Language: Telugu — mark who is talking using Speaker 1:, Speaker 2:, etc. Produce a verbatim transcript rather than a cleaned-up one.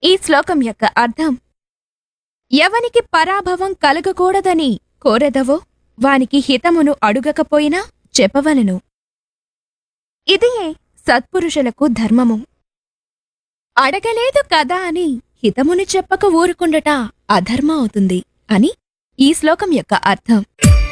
Speaker 1: ఈ శ్లోకం యొక్క అర్థం: ఎవనికి పరాభవం కలగకూడదని కోరెదవో వానికి హితమును అడుగకపోయినా చెప్పవలెను. ఇదియే సత్పురుషులకు ధర్మము. అడగలేదు కదా అని హితముని చెప్పక ఊరుకుండట అధర్మ అవుతుంది అని ఈ శ్లోకం యొక్క అర్థం.